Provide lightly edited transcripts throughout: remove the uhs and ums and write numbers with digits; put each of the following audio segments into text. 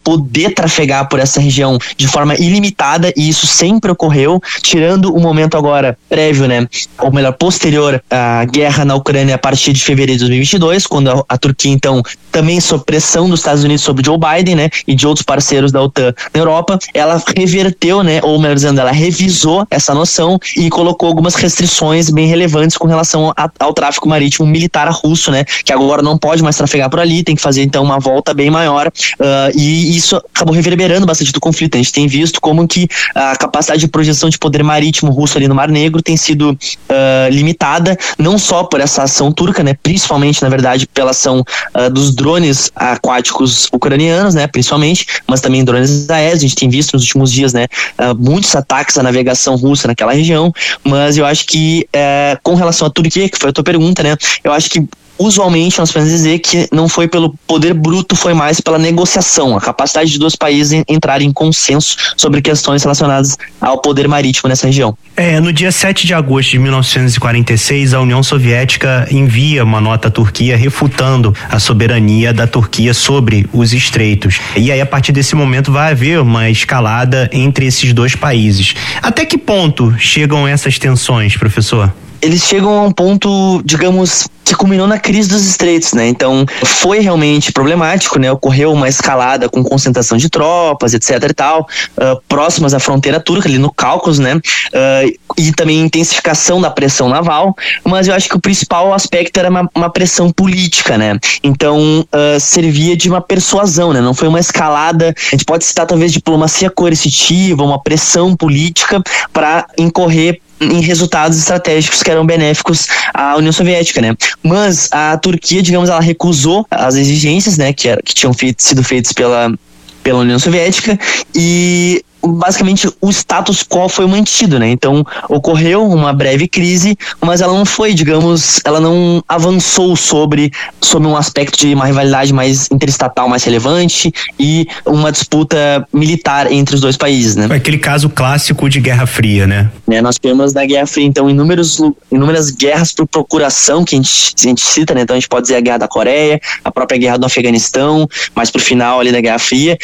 poder trafegar por essa região de forma ilimitada, e isso sempre ocorreu, tirando o momento agora prévio, né, ou melhor, posterior à guerra na Ucrânia a partir de fevereiro de 2022, quando a Turquia, então, também sob pressão dos Estados Unidos sobre Joe Biden, né, e de outros parceiros da OTAN na Europa, ela reverteu, né, ou melhor dizendo, ela revisou essa noção e colocou algumas restrições bem relevantes com relação ao tráfico marítimo militar russo, né, que agora não pode mais trafegar por ali, tem que fazer então uma volta bem maior, e isso acabou reverberando bastante do conflito. A gente tem visto como que a capacidade de projeção de poder marítimo russo ali no Mar Negro tem sido limitada, não só por essa ação turca, né, principalmente, na verdade, pela ação dos drones aquáticos ucranianos, né, principalmente, mas também drones aéreos. A gente tem visto nos últimos dias, né, muitos ataques à navegação russa naquela região, mas eu acho que com relação à Turquia, que foi a tua pergunta, né, eu acho que usualmente nós podemos dizer que não foi pelo poder bruto, foi mais pela negociação, a capacidade de dois países entrarem em consenso sobre questões relacionadas ao poder marítimo nessa região. No dia 7 de agosto de 1946, a União Soviética envia uma nota à Turquia refutando a soberania da Turquia sobre os estreitos. E aí, a partir desse momento, vai haver uma escalada entre esses dois países. Até que ponto chegam essas tensões, professor? Eles chegam a um ponto, digamos, que culminou na crise dos estreitos, né? Então, foi realmente problemático, né? Ocorreu uma escalada com concentração de tropas, etc e tal, próximas à fronteira turca, ali no Cáucaso, né? E também intensificação da pressão naval, mas eu acho que o principal aspecto era uma pressão política, né? Então, servia de uma persuasão, né? Não foi uma escalada, a gente pode citar talvez diplomacia coercitiva, uma pressão política para incorrer em resultados estratégicos que eram benéficos à União Soviética, né? Mas a Turquia, digamos, ela recusou as exigências, né, que tinham sido feitas pela União Soviética, e basicamente o status quo foi mantido, né? Então ocorreu uma breve crise, mas ela não foi, digamos, ela não avançou sobre um aspecto de uma rivalidade mais interestatal mais relevante e uma disputa militar entre os dois países, né? Aquele caso clássico de Guerra Fria, né? Nós temos na Guerra Fria, então, inúmeras guerras por procuração que a gente cita, né? Então a gente pode dizer a Guerra da Coreia, a própria Guerra do Afeganistão, mais pro final ali da Guerra Fria,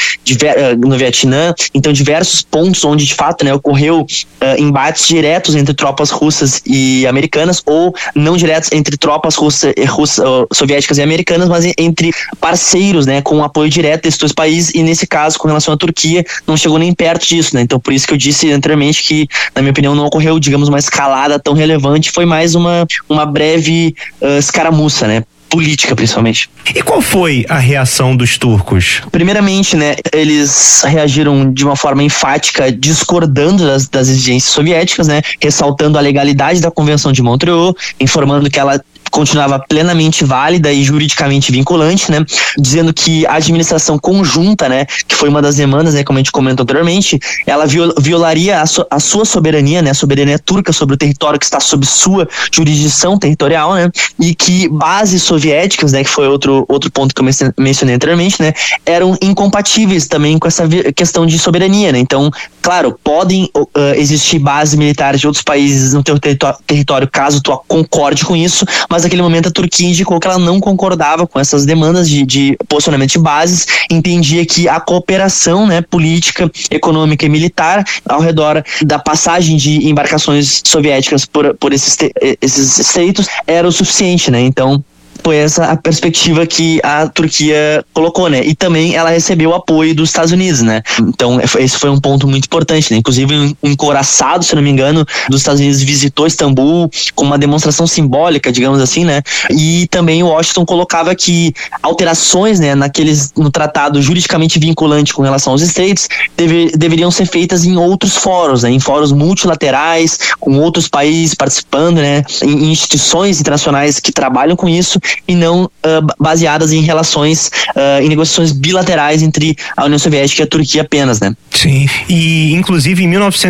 no Vietnã. Então diversos pontos onde de fato, né, ocorreu embates diretos entre tropas russas e americanas, ou não diretos entre tropas soviéticas e americanas, mas entre parceiros, né, com apoio direto desses dois países, e nesse caso, com relação à Turquia, não chegou nem perto disso, né? Então por isso que eu disse anteriormente que, na minha opinião, não ocorreu, digamos, uma escalada tão relevante, foi mais uma breve escaramuça, né? Política, principalmente. E qual foi a reação dos turcos? Primeiramente, né, eles reagiram de uma forma enfática, discordando das exigências soviéticas, né, ressaltando a legalidade da Convenção de Montreux, informando que ela continuava plenamente válida e juridicamente vinculante, né, dizendo que a administração conjunta, né, que foi uma das demandas, né, como a gente comentou anteriormente, ela violaria a sua soberania, né, a soberania turca sobre o território que está sob sua jurisdição territorial, né, e que bases soviéticas, né, que foi outro ponto que eu mencionei anteriormente, né, eram incompatíveis também com essa questão de soberania, né. Então, claro, podem existir bases militares de outros países no teu território caso tu concorde com isso, mas naquele momento a Turquia indicou que ela não concordava com essas demandas de posicionamento de bases, entendia que a cooperação, né, política, econômica e militar ao redor da passagem de embarcações soviéticas por esses estreitos era o suficiente, né? Então foi essa a perspectiva que a Turquia colocou, né? E também ela recebeu o apoio dos Estados Unidos, né? Então esse foi um ponto muito importante, né? Inclusive um encouraçado, se não me engano, dos Estados Unidos visitou Istambul com uma demonstração simbólica, digamos assim, né? E também Washington colocava que alterações, né, no tratado juridicamente vinculante com relação aos estreitos deveriam ser feitas em outros fóruns, né? Em fóruns multilaterais, com outros países participando, né? Em instituições internacionais que trabalham com isso, e não baseadas em relações, em negociações bilaterais entre a União Soviética e a Turquia apenas, né? Sim, e inclusive em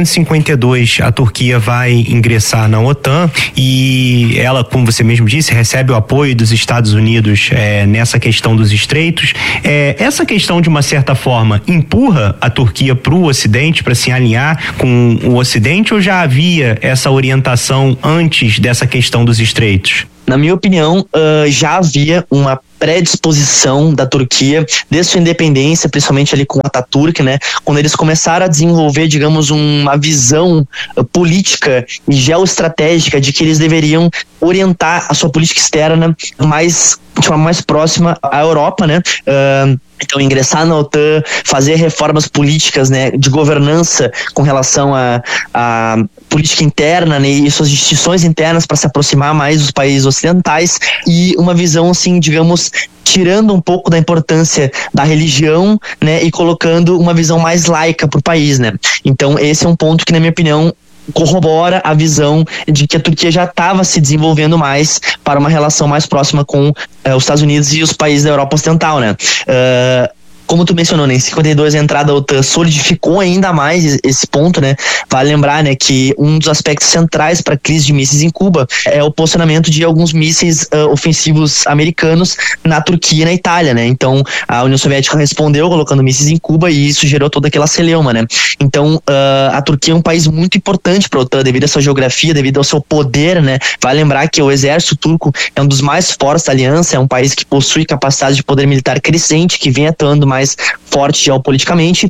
1952 a Turquia vai ingressar na OTAN e ela, como você mesmo disse, recebe o apoio dos Estados Unidos nessa questão dos estreitos. Essa questão, de uma certa forma, empurra a Turquia para o Ocidente, para se alinhar com o Ocidente, ou já havia essa orientação antes dessa questão dos estreitos? Na minha opinião, já havia uma predisposição da Turquia, desde sua independência, principalmente ali com Atatürk, né, quando eles começaram a desenvolver, digamos, uma visão política e geoestratégica de que eles deveriam orientar a sua política externa de forma mais próxima à Europa, né? Então, ingressar na OTAN, fazer reformas políticas, né, de governança com relação à política interna, né, e suas instituições internas para se aproximar mais dos países ocidentais, e uma visão, assim, digamos, tirando um pouco da importância da religião, né, e colocando uma visão mais laica para o país, né. Então, esse é um ponto que, na minha opinião, corrobora a visão de que a Turquia já estava se desenvolvendo mais para uma relação mais próxima com os Estados Unidos e os países da Europa Ocidental, né? Como tu mencionou, né, em 52 a entrada da OTAN solidificou ainda mais esse ponto, né? Vale lembrar, né, que um dos aspectos centrais para a crise de mísseis em Cuba é o posicionamento de alguns mísseis ofensivos americanos na Turquia e na Itália, né? Então, a União Soviética respondeu colocando mísseis em Cuba e isso gerou toda aquela celeuma, né? Então, a Turquia é um país muito importante para a OTAN devido à sua geografia, devido ao seu poder, né? Vale lembrar que o exército turco é um dos mais fortes da aliança, é um país que possui capacidade de poder militar crescente, que vem atuando mais forte geopoliticamente,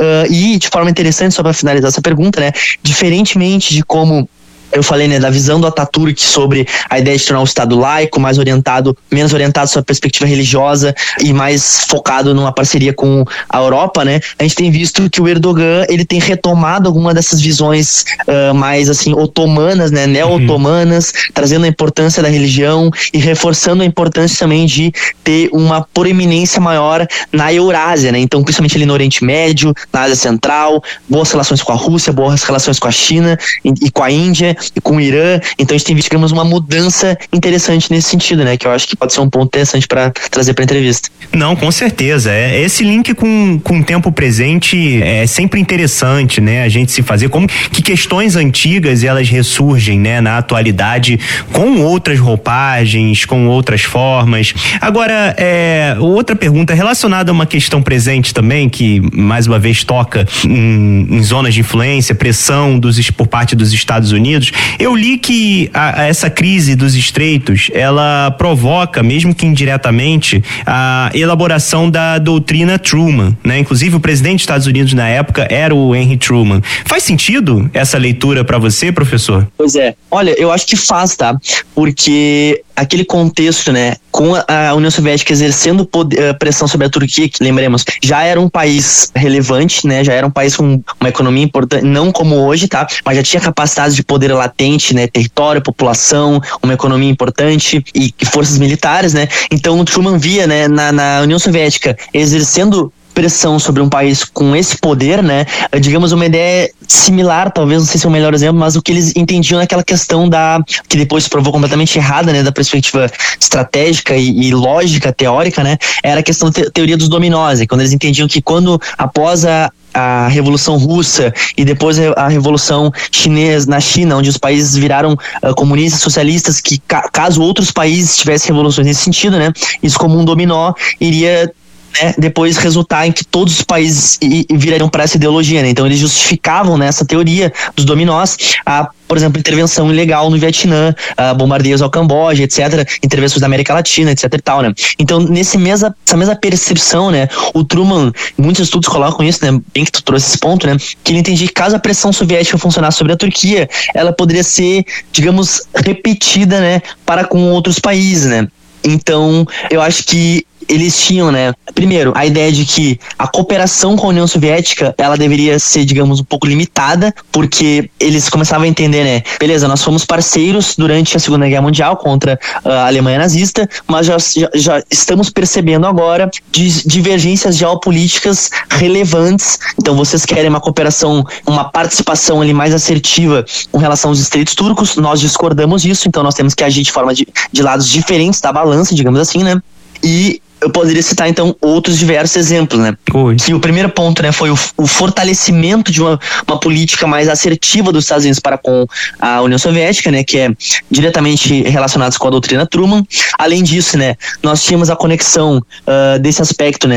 e de forma interessante, só para finalizar essa pergunta, né, diferentemente de como eu falei, né, da visão do Atatürk sobre a ideia de tornar o Estado laico, menos orientado sobre a perspectiva religiosa e mais focado numa parceria com a Europa, né, a gente tem visto que o Erdogan, ele tem retomado alguma dessas visões mais, assim, otomanas, né, neo-otomanas, trazendo a importância da religião e reforçando a importância também de ter uma proeminência maior na Eurásia, né, então principalmente ali no Oriente Médio, na Ásia Central, boas relações com a Rússia, boas relações com a China e com a Índia, e com o Irã. Então a gente tem visto, digamos, uma mudança interessante nesse sentido, né? Que eu acho que pode ser um ponto interessante para trazer para a entrevista. Não, com certeza. Esse link com o tempo presente é sempre interessante, né? A gente se fazer como que questões antigas elas ressurgem, né? Na atualidade com outras roupagens, com outras formas. Agora, outra pergunta relacionada a uma questão presente também, que mais uma vez toca em zonas de influência, pressão por parte dos Estados Unidos. Eu li que essa crise dos estreitos, ela provoca, mesmo que indiretamente, a elaboração da doutrina Truman, né? Inclusive o presidente dos Estados Unidos na época era o Henry Truman. Faz sentido essa leitura para você, professor? Pois é. Olha, eu acho que faz, tá? Porque aquele contexto, né, com a União Soviética exercendo pressão sobre a Turquia, que lembremos, já era um país relevante, né, já era um país com uma economia importante, não como hoje, tá, mas já tinha capacidade de poder latente, né, território, população, uma economia importante e forças militares, né, então o Truman via, né, na União Soviética exercendo pressão sobre um país com esse poder, né, digamos uma ideia similar, talvez, não sei se é o melhor exemplo, mas o que eles entendiam naquela questão que depois se provou completamente errada, né, da perspectiva estratégica e lógica, teórica, né, era a questão da teoria dos dominós, quando eles entendiam que após a Revolução Russa e depois a Revolução Chinesa na China, onde os países viraram comunistas, socialistas, que caso outros países tivessem revoluções nesse sentido, né, isso como um dominó iria, né, depois resultar em que todos os países virariam para essa ideologia, né? Então eles justificavam, né, essa teoria dos dominós, por exemplo, intervenção ilegal no Vietnã, bombardeios ao Camboja, etc., intervenções da América Latina, etc. e tal, né? Então, essa mesma percepção, né, o Truman, muitos estudos colocam isso, né, bem que tu trouxe esse ponto, né, que ele entendia que caso a pressão soviética funcionasse sobre a Turquia, ela poderia ser, digamos, repetida, né, para com outros países, né? Então, eu acho que eles tinham, né, primeiro, a ideia de que a cooperação com a União Soviética, ela deveria ser, digamos, um pouco limitada, porque eles começavam a entender, né, beleza, nós fomos parceiros durante a Segunda Guerra Mundial contra a Alemanha nazista, mas já estamos percebendo agora divergências geopolíticas relevantes, então vocês querem uma cooperação, uma participação ali mais assertiva com relação aos estreitos turcos, nós discordamos disso, então nós temos que agir de forma de lados diferentes da balança, digamos assim, né, e eu poderia citar, então, outros diversos exemplos, né? Que o primeiro ponto, né, foi o fortalecimento de uma política mais assertiva dos Estados Unidos para com a União Soviética, né, que é diretamente relacionado com a doutrina Truman. Além disso, né, nós tínhamos a conexão desse aspecto, né,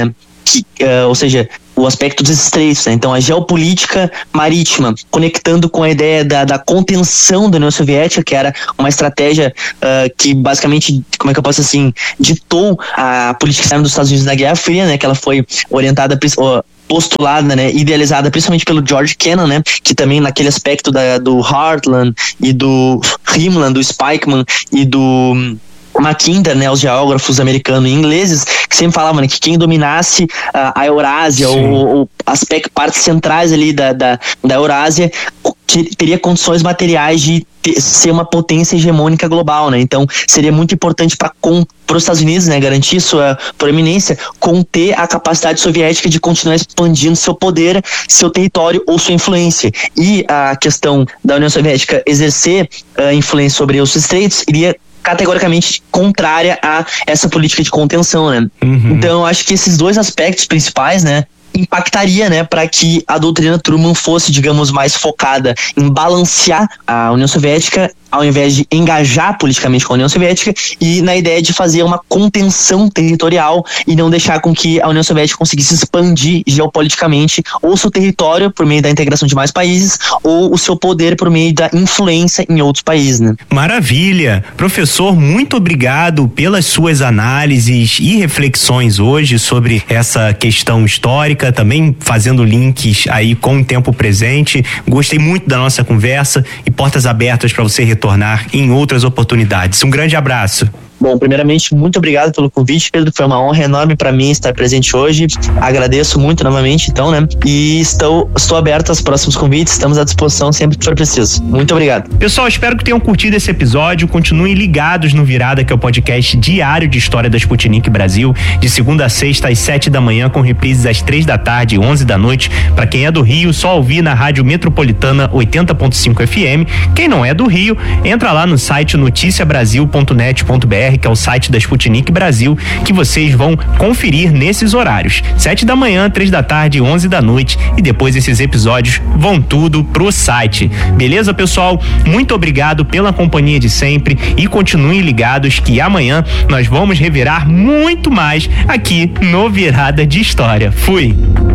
ou seja, o aspecto dos estreitos, né? Então a geopolítica marítima, conectando com a ideia da contenção da União Soviética, que era uma estratégia que basicamente, como é que eu posso assim, ditou a política externa dos Estados Unidos na Guerra Fria, né? Que ela foi orientada, postulada, né, idealizada principalmente pelo George Kennan, né, que também naquele aspecto do Heartland e do Himmler, do Spykman e do Mackinder, né, os geógrafos americanos e ingleses, que sempre falavam, né, que quem dominasse a Eurásia ou partes centrais ali da Eurásia teria condições materiais de ser uma potência hegemônica global, né? Então seria muito importante para os Estados Unidos, né, garantir sua proeminência, conter a capacidade soviética de continuar expandindo seu poder, seu território ou sua influência. E a questão da União Soviética exercer influência sobre os estreitos iria categoricamente contrária a essa política de contenção, né? Então eu acho que esses dois aspectos principais, né, impactaria, né, para que a doutrina Truman fosse, digamos, mais focada em balancear a União Soviética, ao invés de engajar politicamente com a União Soviética, e na ideia de fazer uma contenção territorial e não deixar com que a União Soviética conseguisse expandir geopoliticamente ou seu território por meio da integração de mais países ou o seu poder por meio da influência em outros países, né? Maravilha! Professor, muito obrigado pelas suas análises e reflexões hoje sobre essa questão histórica, também fazendo links aí com o tempo presente. Gostei muito da nossa conversa e portas abertas para você retornar em outras oportunidades. Um grande abraço. Bom, primeiramente, muito obrigado pelo convite, Pedro. Foi uma honra enorme para mim estar presente hoje. Agradeço muito novamente, então, né? E estou aberto aos próximos convites. Estamos à disposição sempre que for preciso. Muito obrigado. Pessoal, espero que tenham curtido esse episódio. Continuem ligados no Virada, que é o podcast diário de história da Sputnik Brasil, de segunda a sexta às 7 da manhã, com reprises às 3 da tarde e 11 da noite. Para quem é do Rio, só ouvir na Rádio Metropolitana 80.5 FM. Quem não é do Rio, entra lá no site noticiabrasil.net.br, que é o site da Sputnik Brasil, que vocês vão conferir nesses horários. 7 da manhã, 3 da tarde, 11 da noite, e depois esses episódios vão tudo pro site. Beleza, pessoal? Muito obrigado pela companhia de sempre e continuem ligados que amanhã nós vamos revirar muito mais aqui no Virada de História. Fui!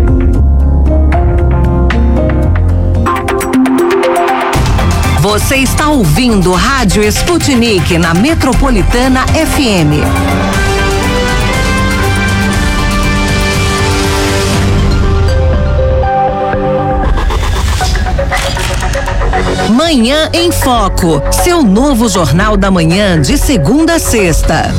Você está ouvindo Rádio Sputnik na Metropolitana FM. Manhã em Foco, seu novo jornal da manhã de segunda a sexta.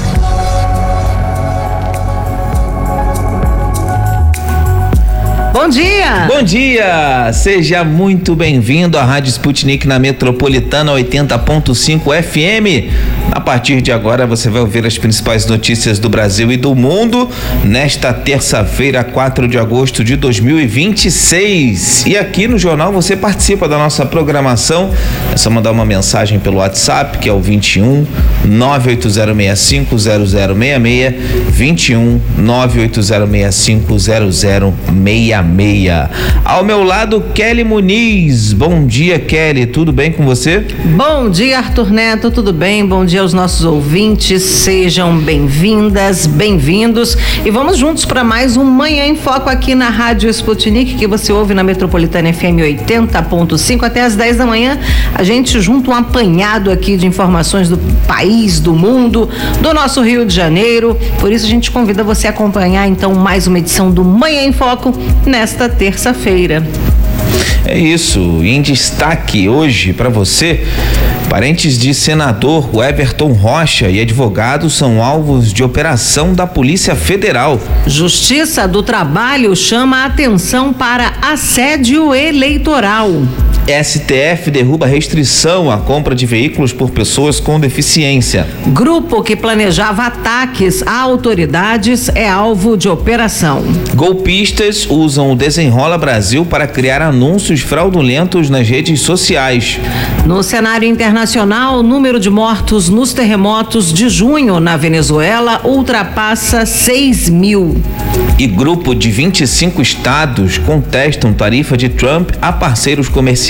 Bom dia! Bom dia! Seja muito bem-vindo à Rádio Sputnik na Metropolitana 80.5 FM. A partir de agora você vai ouvir as principais notícias do Brasil e do mundo nesta terça-feira, 4 de agosto de 2026. E aqui no jornal você participa da nossa programação. É só mandar uma mensagem pelo WhatsApp, que é o 21 98065 0066, 21 98065 0066. Ao meu lado, Kelly Muniz. Bom dia, Kelly. Tudo bem com você? Bom dia, Arthur Neto. Tudo bem? Bom dia aos nossos ouvintes. Sejam bem-vindas, bem-vindos. E vamos juntos para mais um Manhã em Foco aqui na Rádio Sputnik, que você ouve na Metropolitana FM 80.5 até as 10 da manhã. A gente junta um apanhado aqui de informações do país, do mundo, do nosso Rio de Janeiro. Por isso a gente convida você a acompanhar então mais uma edição do Manhã em Foco nesta terça-feira. É isso, em destaque hoje para você, parentes de senador Everton Rocha e advogados são alvos de operação da Polícia Federal. Justiça do Trabalho chama a atenção para assédio eleitoral. STF derruba restrição à compra de veículos por pessoas com deficiência. Grupo que planejava ataques a autoridades é alvo de operação. Golpistas usam o Desenrola Brasil para criar anúncios fraudulentos nas redes sociais. No cenário internacional, o número de mortos nos terremotos de junho na Venezuela ultrapassa 6.000. E grupo de 25 estados contestam tarifa de Trump a parceiros comerciais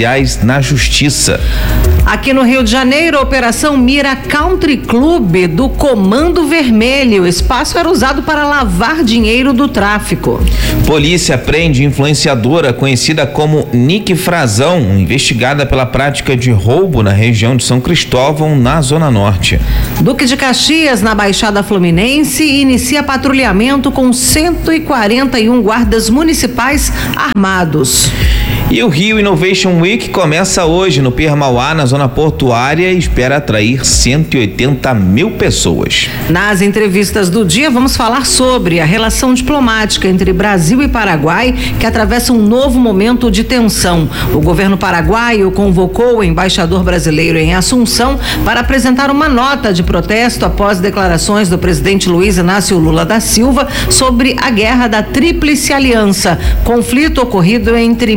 presidenciais na Justiça. Aqui no Rio de Janeiro, a operação mira Country Club do Comando Vermelho. O espaço era usado para lavar dinheiro do tráfico. Polícia prende influenciadora conhecida como Nick Frazão, investigada pela prática de roubo na região de São Cristóvão, na Zona Norte. Duque de Caxias, na Baixada Fluminense, inicia patrulhamento com 141 guardas municipais armados. E o Rio Innovation Week começa hoje no Pier Mauá, na zona portuária, e espera atrair 180 mil pessoas. Nas entrevistas do dia, vamos falar sobre a relação diplomática entre Brasil e Paraguai, que atravessa um novo momento de tensão. O governo paraguaio convocou o embaixador brasileiro em Assunção para apresentar uma nota de protesto após declarações do presidente Luiz Inácio Lula da Silva sobre a guerra da Tríplice Aliança, conflito ocorrido entre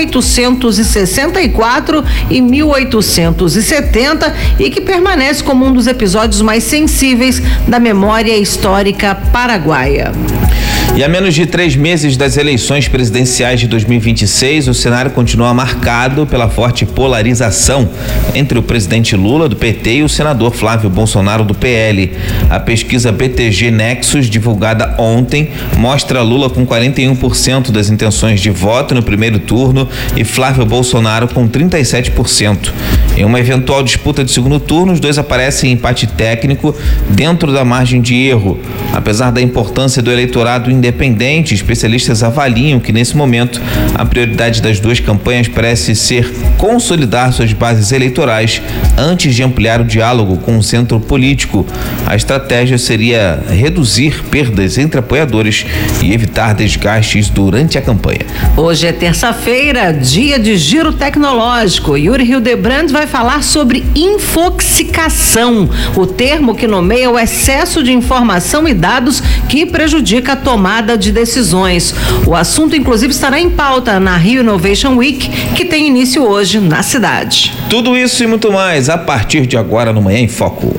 1864 e 1870 e que permanece como um dos episódios mais sensíveis da memória histórica paraguaia. E a menos de 3 meses das eleições presidenciais de 2026, o cenário continua marcado pela forte polarização entre o presidente Lula, do PT, e o senador Flávio Bolsonaro, do PL. A pesquisa BTG Nexus, divulgada ontem, mostra Lula com 41% das intenções de voto no primeiro turno e Flávio Bolsonaro com 37%. Em uma eventual disputa de segundo turno, os dois aparecem em empate técnico dentro da margem de erro. Apesar da importância do eleitorado independente, especialistas avaliam que nesse momento a prioridade das duas campanhas parece ser consolidar suas bases eleitorais antes de ampliar o diálogo com o centro político. A estratégia seria reduzir perdas entre apoiadores e evitar desgastes durante a campanha. Hoje é terça-feira, dia de giro tecnológico. Yuri Hildebrand vai falar sobre infoxicação, o termo que nomeia o excesso de informação e dados que prejudica a tomada de decisões. O assunto, inclusive, estará em pauta na Rio Innovation Week, que tem início hoje na cidade. Tudo isso e muito mais a partir de agora no Manhã em Foco.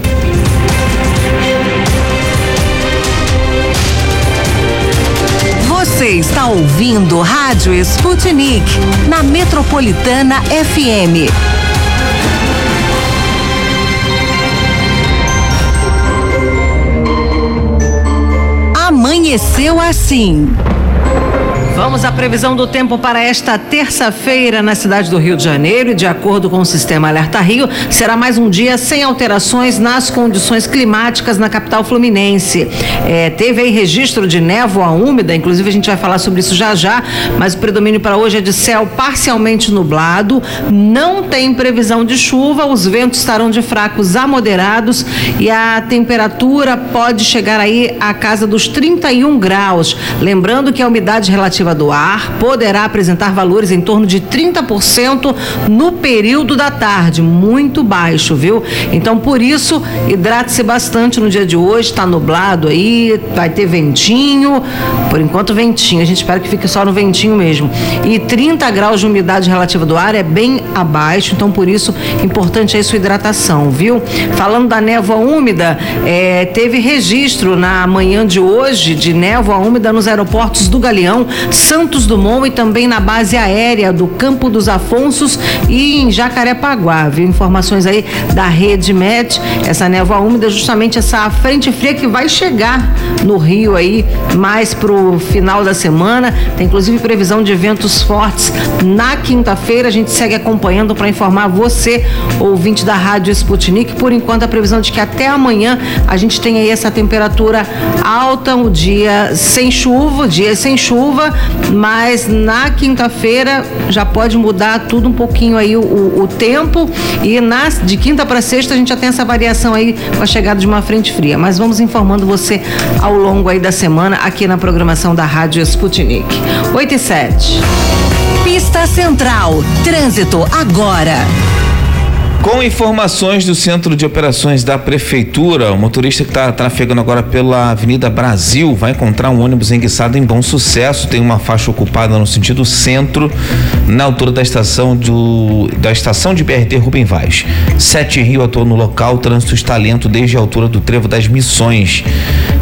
Você está ouvindo Rádio Sputnik, na Metropolitana FM. Amanheceu assim. Vamos à previsão do tempo para esta terça-feira na cidade do Rio de Janeiro, e de acordo com o Sistema Alerta Rio, será mais um dia sem alterações nas condições climáticas na capital fluminense. Teve aí registro de névoa úmida, inclusive a gente vai falar sobre isso já, mas o predomínio para hoje é de céu parcialmente nublado, não tem previsão de chuva, os ventos estarão de fracos a moderados e a temperatura pode chegar aí à casa dos 31 graus. Lembrando que a umidade relativa do ar poderá apresentar valores em torno de 30% no período da tarde, muito baixo, viu? Então, por isso, hidrate-se bastante no dia de hoje, tá nublado aí, vai ter ventinho, por enquanto ventinho, a gente espera que fique só no ventinho mesmo. E 30 graus de umidade relativa do ar é bem abaixo, então por isso, importante aí sua hidratação, viu? Falando da névoa úmida, teve registro na manhã de hoje de névoa úmida nos aeroportos do Galeão, Santos Dumont e também na base aérea do Campo dos Afonsos e em Jacarepaguá, viu? Informações aí da Rede Met. Essa névoa úmida é justamente essa frente fria que vai chegar no Rio aí mais pro final da semana. Tem inclusive previsão de ventos fortes na quinta-feira. A gente segue acompanhando para informar você, ouvinte da Rádio Sputnik. Por enquanto, a previsão de que até amanhã a gente tem aí essa temperatura alta, um dia sem chuva, mas na quinta-feira já pode mudar tudo um pouquinho aí o tempo, e de quinta para sexta a gente já tem essa variação aí com a chegada de uma frente fria, mas vamos informando você ao longo aí da semana aqui na programação da Rádio Sputnik. 8h07. Pista Central, trânsito agora. Com informações do Centro de Operações da Prefeitura, o motorista que está trafegando agora pela Avenida Brasil vai encontrar um ônibus enguiçado em Bom Sucesso. Tem uma faixa ocupada no sentido centro, na altura da estação de BRT Rubem Vaz. 7 Rio atuou no local, o trânsito está lento desde a altura do Trevo das Missões.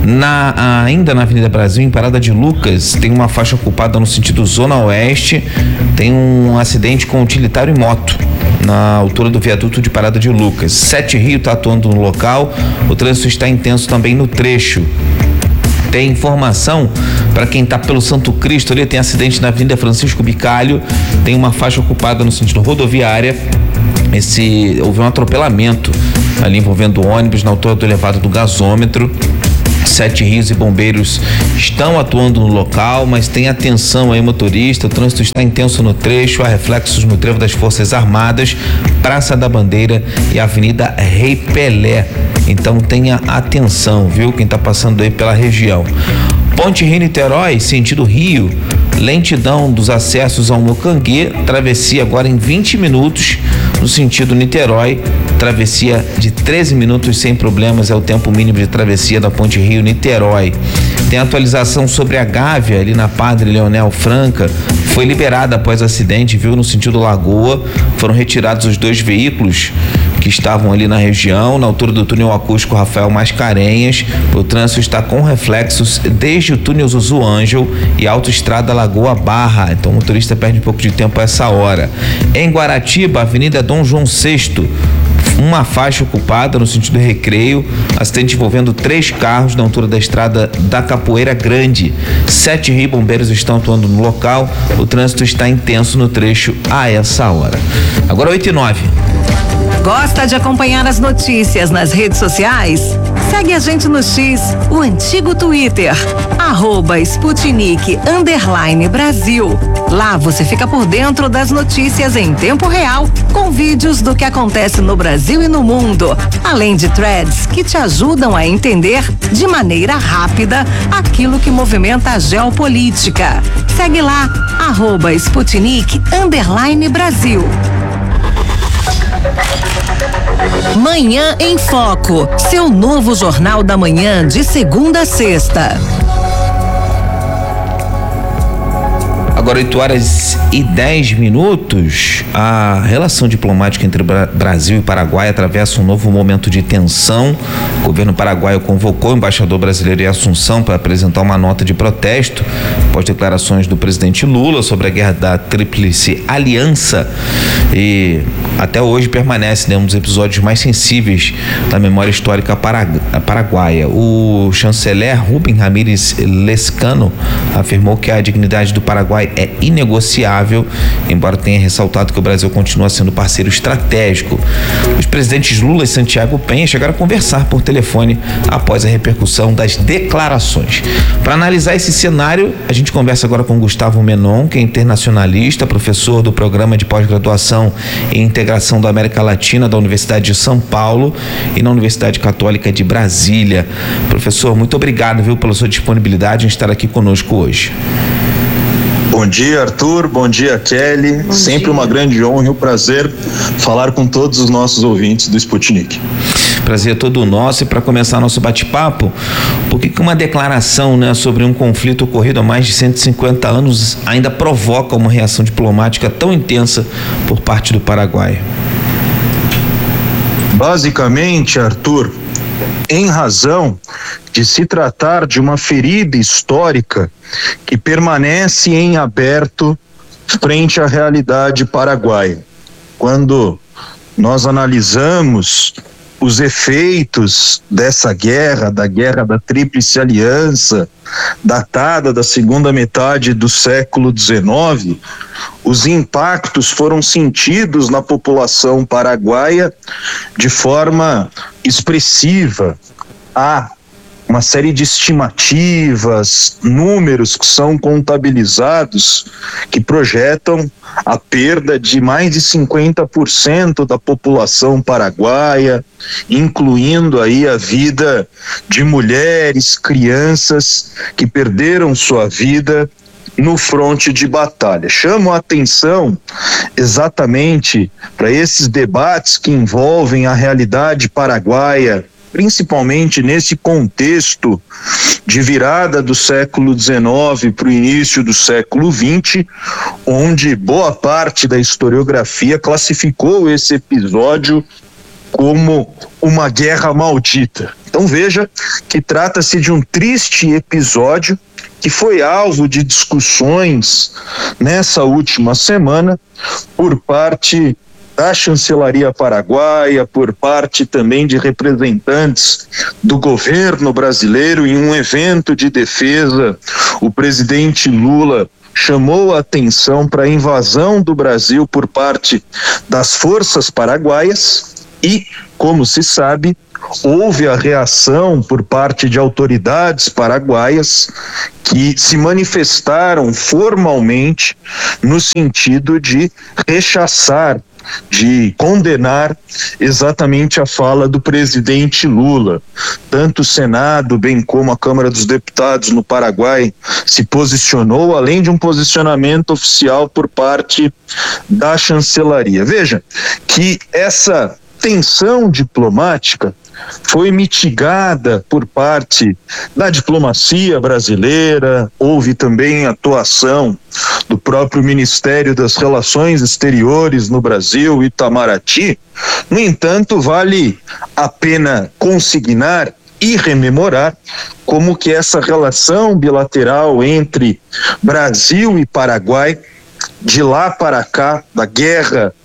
Ainda na Avenida Brasil, em Parada de Lucas, tem uma faixa ocupada no sentido Zona Oeste, tem um acidente com utilitário e moto na altura do viaduto de Parada de Lucas. 7 Rio está atuando no local, o trânsito está intenso também no trecho. Tem informação para quem está pelo Santo Cristo, ali tem acidente na Avenida Francisco Bicalho, tem uma faixa ocupada no sentido rodoviária. Houve um atropelamento ali envolvendo ônibus na altura do elevado do gasômetro. 7 Rios e bombeiros estão atuando no local, mas tem atenção aí, motorista. O trânsito está intenso no trecho, há reflexos no trevo das Forças Armadas, Praça da Bandeira e Avenida Rei Pelé. Então tenha atenção, viu? Quem está passando aí pela região. Ponte Rio-Niterói, sentido Rio, lentidão dos acessos ao Mucanguê, travessia agora em 20 minutos, no sentido Niterói, travessia de 13 minutos sem problemas, é o tempo mínimo de travessia da Ponte Rio-Niterói. Tem atualização sobre a Gávea, ali na Padre Leonel Franca, foi liberada após acidente, viu, no sentido Lagoa, foram retirados os 2 veículos que estavam ali na região, na altura do túnel acústico Rafael Mascarenhas. O trânsito está com reflexos desde o túnel Zuzu Ângel e autoestrada Lagoa Barra, então o motorista perde um pouco de tempo a essa hora. Em Guaratiba, Avenida Dom João VI, uma faixa ocupada no sentido Recreio, acidente envolvendo 3 carros na altura da estrada da Capoeira Grande. 7 Rio bombeiros estão atuando no local, o trânsito está intenso no trecho a essa hora. Agora 8h09. Gosta de acompanhar as notícias nas redes sociais? Segue a gente no X, o antigo Twitter, @Sputnik_Brasil. Lá você fica por dentro das notícias em tempo real, com vídeos do que acontece no Brasil e no mundo, além de threads que te ajudam a entender de maneira rápida aquilo que movimenta a geopolítica. Segue lá, @Sputnik_Brasil. Manhã em Foco, seu novo jornal da manhã de segunda a sexta. Agora 8h10. A relação diplomática entre Brasil e Paraguai atravessa um novo momento de tensão. O governo paraguaio convocou o embaixador brasileiro em Assunção para apresentar uma nota de protesto após declarações do presidente Lula sobre a guerra da Tríplice Aliança. E até hoje permanece, um dos episódios mais sensíveis da memória histórica paraguaia. O chanceler Rubem Ramírez Lescano afirmou que a dignidade do Paraguai é inegociável, embora tenha ressaltado que o Brasil continua sendo parceiro estratégico. Os presidentes Lula e Santiago Penha chegaram a conversar por telefone após a repercussão das declarações. Para analisar esse cenário, a gente conversa agora com Gustavo Menon, que é internacionalista, professor do Programa de Pós-Graduação em Integração da América Latina da Universidade de São Paulo e na Universidade Católica de Brasília. Professor, muito obrigado, pela sua disponibilidade em estar aqui conosco hoje. Bom dia, Arthur. Bom dia, Kelly. Sempre uma grande honra e um prazer falar com todos os nossos ouvintes do Sputnik. Prazer todo nosso. E para começar nosso bate-papo, por que uma declaração, sobre um conflito ocorrido há mais de 150 anos ainda provoca uma reação diplomática tão intensa por parte do Paraguai? Basicamente, Arthur, em razão de se tratar de uma ferida histórica que permanece em aberto frente à realidade paraguaia. Quando nós analisamos os efeitos dessa guerra, da Guerra da Tríplice Aliança, datada da segunda metade do século XIX, os impactos foram sentidos na população paraguaia de forma expressiva. Há uma série de estimativas, números que são contabilizados que projetam a perda de mais de 50% da população paraguaia, incluindo aí a vida de mulheres, crianças que perderam sua vida no fronte de batalha. Chamo a atenção exatamente para esses debates que envolvem a realidade paraguaia, principalmente nesse contexto de virada do século XIX para o início do século XX, onde boa parte da historiografia classificou esse episódio como uma guerra maldita. Então veja que trata-se de um triste episódio que foi alvo de discussões nessa última semana por parte da chancelaria paraguaia, por parte também de representantes do governo brasileiro. Em um evento de defesa, o presidente Lula chamou a atenção para a invasão do Brasil por parte das forças paraguaias e, como se sabe, houve a reação por parte de autoridades paraguaias que se manifestaram formalmente no sentido de rechaçar, de condenar exatamente a fala do presidente Lula. Tanto o Senado, bem como a Câmara dos Deputados no Paraguai se posicionou, além de um posicionamento oficial por parte da chancelaria. Veja que essa tensão diplomática foi mitigada por parte da diplomacia brasileira, houve também atuação do próprio Ministério das Relações Exteriores no Brasil, Itamaraty. No entanto, vale a pena consignar e rememorar como que essa relação bilateral entre Brasil e Paraguai, de lá para cá, da guerra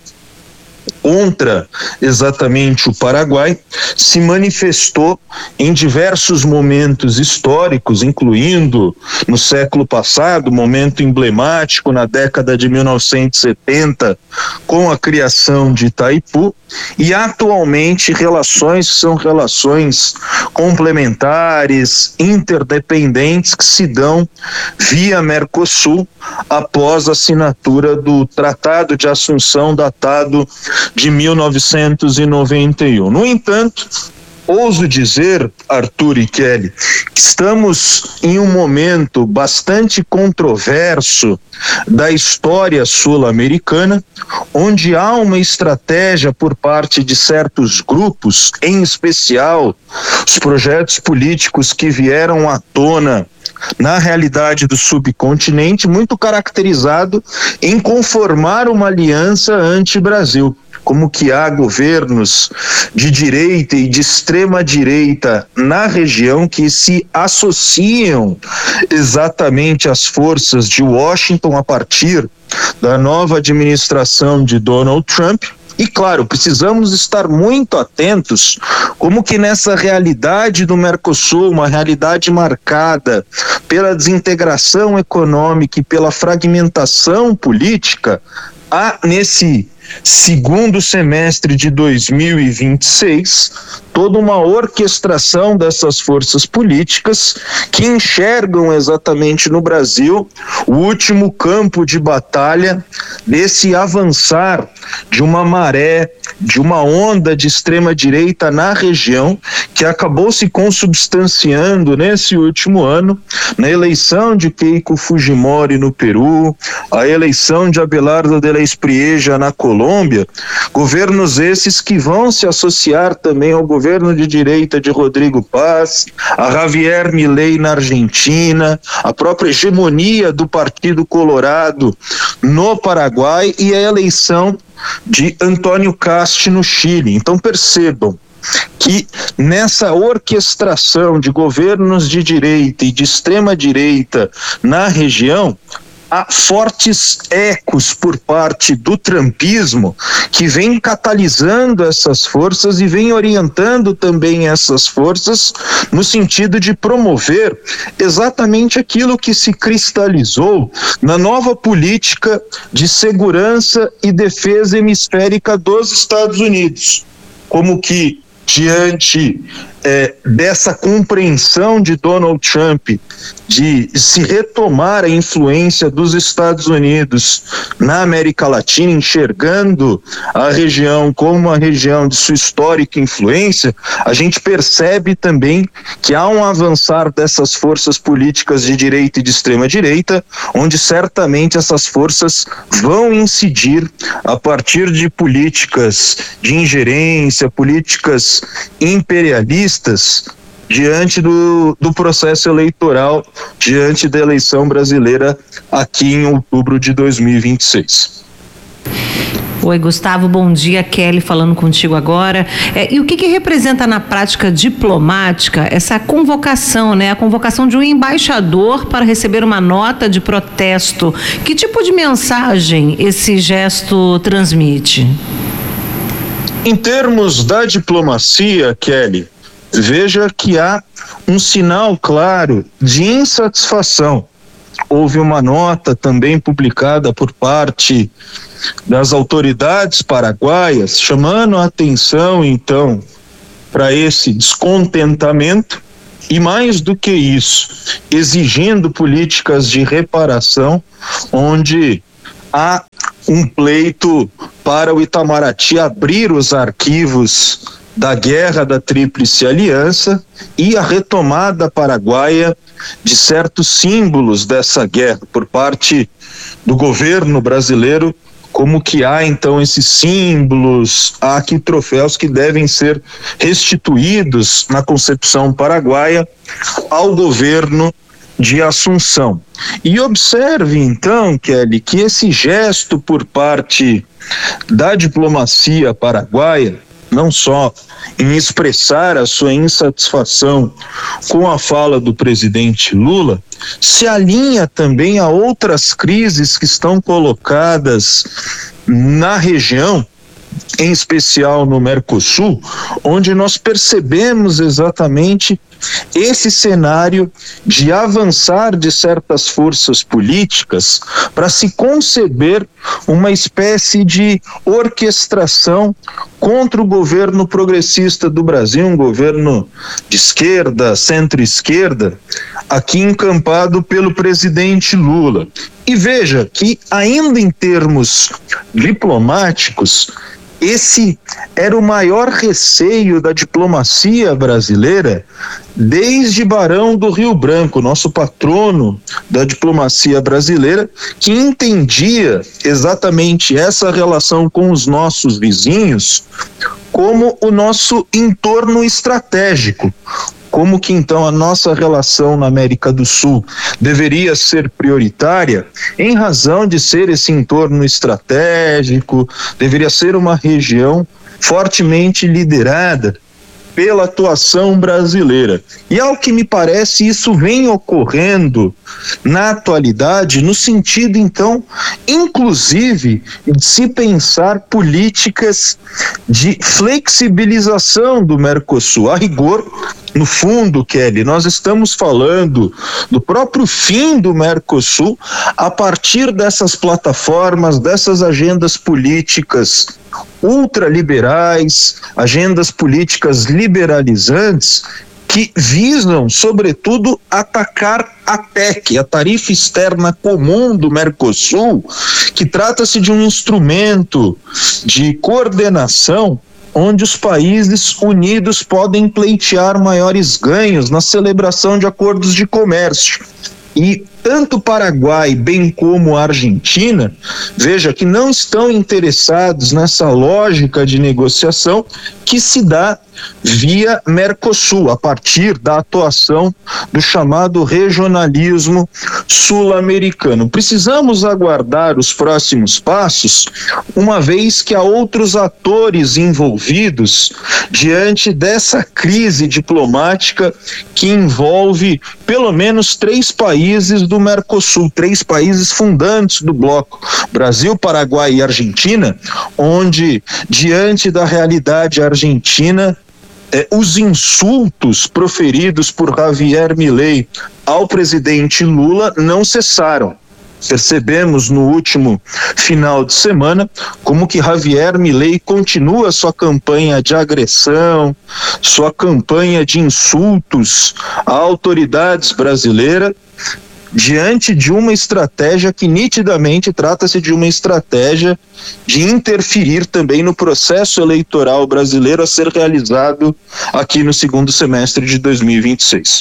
contra exatamente o Paraguai, se manifestou em diversos momentos históricos, incluindo no século passado, momento emblemático na década de 1970, com a criação de Itaipu, e atualmente relações que são relações complementares, interdependentes, que se dão via Mercosul após a assinatura do Tratado de Assunção, datado de 1991. No entanto, ouso dizer, Arthur e Kelly, que estamos em um momento bastante controverso da história sul-americana, onde há uma estratégia por parte de certos grupos, em especial os projetos políticos que vieram à tona na realidade do subcontinente, muito caracterizado em conformar uma aliança anti-Brasil. Como que há governos de direita e de extrema direita na região que se associam exatamente às forças de Washington a partir da nova administração de Donald Trump. E claro, precisamos estar muito atentos como que nessa realidade do Mercosul, uma realidade marcada pela desintegração econômica e pela fragmentação política, há nesse segundo semestre de 2026 toda uma orquestração dessas forças políticas que enxergam exatamente no Brasil o último campo de batalha desse avançar de uma maré, de uma onda de extrema direita na região, que acabou se consubstanciando nesse último ano na eleição de Keiko Fujimori no Peru, a eleição de Abelardo de la Espriella na Colômbia, governos esses que vão se associar também ao governo de direita de Rodrigo Paz, a Javier Milei na Argentina, a própria hegemonia do Partido Colorado no Paraguai e a eleição de Antônio Kast no Chile. Então percebam que nessa orquestração de governos de direita e de extrema direita na região, há fortes ecos por parte do trumpismo que vem catalisando essas forças e vem orientando também essas forças no sentido de promover exatamente aquilo que se cristalizou na nova política de segurança e defesa hemisférica dos Estados Unidos, como que diante dessa compreensão de Donald Trump de se retomar a influência dos Estados Unidos na América Latina, enxergando a região como uma região de sua histórica influência, a gente percebe também que há um avançar dessas forças políticas de direita e de extrema direita, onde certamente essas forças vão incidir a partir de políticas de ingerência, políticas imperialistas, diante do processo eleitoral, diante da eleição brasileira aqui em outubro de 2026. Oi, Gustavo, bom dia. Kelly falando contigo agora. E o que representa na prática diplomática essa convocação, né? A convocação de um embaixador para receber uma nota de protesto. Que tipo de mensagem esse gesto transmite? Em termos da diplomacia, Kelly, veja que há um sinal claro de insatisfação. Houve uma nota também publicada por parte das autoridades paraguaias, chamando a atenção, então, para esse descontentamento e, mais do que isso, exigindo políticas de reparação, onde há um pleito para o Itamaraty abrir os arquivos da Guerra da Tríplice Aliança e a retomada paraguaia de certos símbolos dessa guerra por parte do governo brasileiro, como que há então esses símbolos, há aqui troféus que devem ser restituídos na concepção paraguaia ao governo de Assunção. E observe então, Kelly, que esse gesto por parte da diplomacia paraguaia, não só em expressar a sua insatisfação com a fala do presidente Lula, se alinha também a outras crises que estão colocadas na região, em especial no Mercosul, onde nós percebemos exatamente esse cenário de avançar de certas forças políticas para se conceber uma espécie de orquestração contra o governo progressista do Brasil, um governo de esquerda, centro-esquerda, aqui encampado pelo presidente Lula. E veja que, ainda em termos diplomáticos, esse era o maior receio da diplomacia brasileira desde Barão do Rio Branco, nosso patrono da diplomacia brasileira, que entendia exatamente essa relação com os nossos vizinhos como o nosso entorno estratégico. Como que então a nossa relação na América do Sul deveria ser prioritária em razão de ser esse entorno estratégico, deveria ser uma região fortemente liderada pela atuação brasileira. E ao que me parece, isso vem ocorrendo na atualidade, no sentido, então, inclusive, de se pensar políticas de flexibilização do Mercosul. A rigor, no fundo, Kelly, nós estamos falando do próprio fim do Mercosul a partir dessas plataformas, dessas agendas políticas ultraliberais, agendas políticas liberalizantes que visam, sobretudo, atacar a TEC, a Tarifa Externa Comum do Mercosul, que trata-se de um instrumento de coordenação onde os países unidos podem pleitear maiores ganhos na celebração de acordos de comércio. E tanto o Paraguai bem como a Argentina, veja que não estão interessados nessa lógica de negociação que se dá via Mercosul, a partir da atuação do chamado regionalismo sul-americano. Precisamos aguardar os próximos passos, uma vez que há outros atores envolvidos diante dessa crise diplomática que envolve pelo menos 3 países do Mercosul, 3 países fundantes do bloco, Brasil, Paraguai e Argentina, onde, diante da realidade argentina, os insultos proferidos por Javier Milei ao presidente Lula não cessaram. Percebemos no último final de semana como que Javier Milei continua sua campanha de agressão, sua campanha de insultos a autoridades brasileiras, diante de uma estratégia que nitidamente trata-se de uma estratégia de interferir também no processo eleitoral brasileiro a ser realizado aqui no segundo semestre de 2026.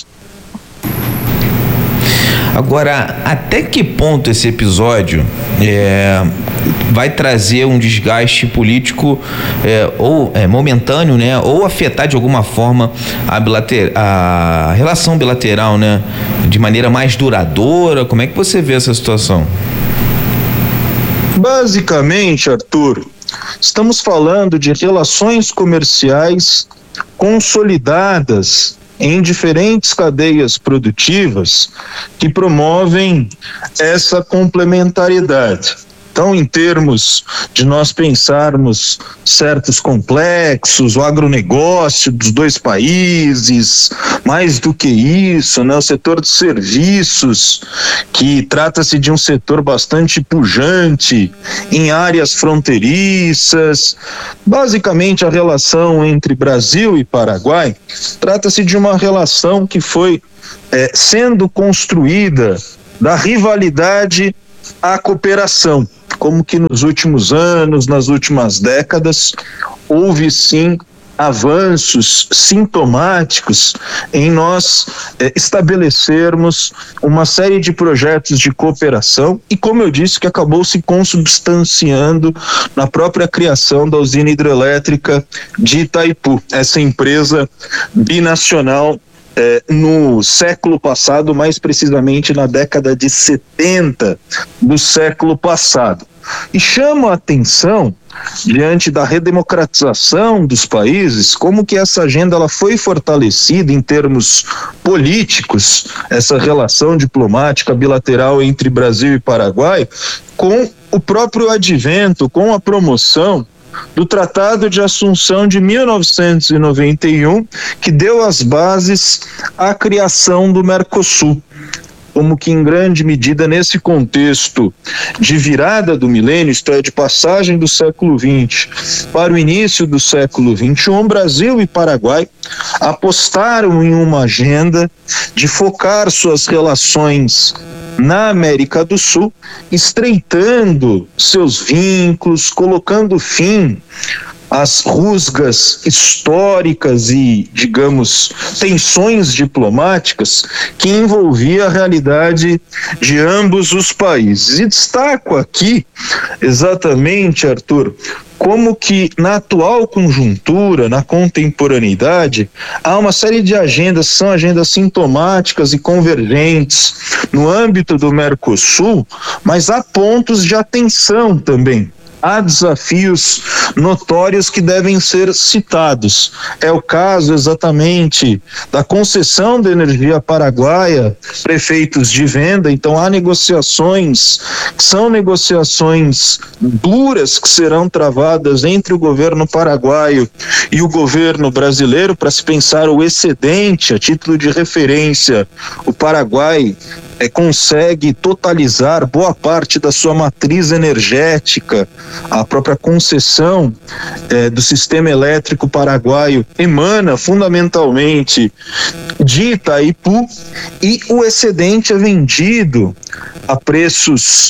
Agora, até que ponto esse episódio vai trazer um desgaste político ou momentâneo, né, ou afetar de alguma forma a relação bilateral, né, de maneira mais duradoura? Como é que você vê essa situação? Basicamente, Arthur, estamos falando de relações comerciais consolidadas em diferentes cadeias produtivas que promovem essa complementariedade. Então, em termos de nós pensarmos certos complexos, o agronegócio dos dois países, mais do que isso, né, o setor de serviços, que trata-se de um setor bastante pujante em áreas fronteiriças, basicamente a relação entre Brasil e Paraguai, trata-se de uma relação que foi sendo construída da rivalidade à cooperação. Como que nos últimos anos, nas últimas décadas, houve sim avanços sintomáticos em nós estabelecermos uma série de projetos de cooperação e, como eu disse, que acabou se consubstanciando na própria criação da usina hidrelétrica de Itaipu, essa empresa binacional no século passado, mais precisamente na década de 70 do século passado. E chama a atenção, diante da redemocratização dos países, como que essa agenda ela foi fortalecida em termos políticos, essa relação diplomática bilateral entre Brasil e Paraguai, com o próprio advento, com a promoção do Tratado de Assunção de 1991, que deu as bases à criação do Mercosul. Como que em grande medida nesse contexto de virada do milênio, isto é, de passagem do século XX para o início do século XXI, Brasil e Paraguai apostaram em uma agenda de focar suas relações na América do Sul, estreitando seus vínculos, colocando fim às rusgas históricas e, digamos, tensões diplomáticas que envolvia a realidade de ambos os países. E destaco aqui, exatamente, Arthur, como que na atual conjuntura, na contemporaneidade, há uma série de agendas, são agendas sintomáticas e convergentes no âmbito do Mercosul, mas há pontos de atenção também. Há desafios notórios que devem ser citados. É o caso exatamente da concessão da energia paraguaia para efeitos de venda. Então há negociações, que são negociações duras que serão travadas entre o governo paraguaio e o governo brasileiro para se pensar o excedente. A título de referência, o Paraguai consegue totalizar boa parte da sua matriz energética. A própria concessão do sistema elétrico paraguaio emana fundamentalmente de Itaipu e o excedente é vendido a preços,